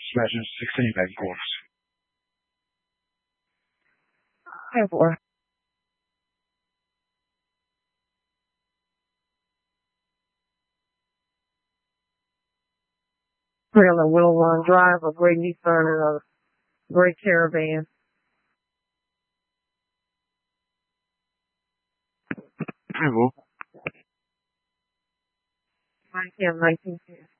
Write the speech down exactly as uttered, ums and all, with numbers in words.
Imagine sixteen bag goals. Hey, boy. We're on a Willow Run Drive, a great Nissan and a great Caravan. Hey, Will. nineteen nineteen